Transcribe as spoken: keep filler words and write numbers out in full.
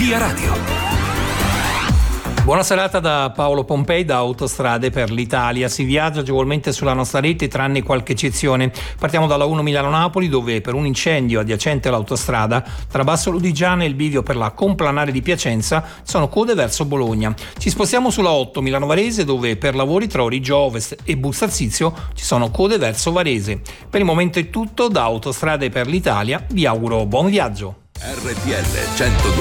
Via Radio. Buona serata da Paolo Pompei da Autostrade per l'Italia. Si viaggia agevolmente sulla nostra rete tranne qualche eccezione. Partiamo dalla uno Milano-Napoli, dove per un incendio adiacente all'autostrada tra Basso Lodigiano e il bivio per la Complanare di Piacenza sono code verso Bologna. Ci spostiamo sulla otto Milano-Varese, dove per lavori tra Origio Ovest e Bustarzizio ci sono code verso Varese. Per il momento è tutto. Da Autostrade per l'Italia vi auguro buon viaggio. R T L centodue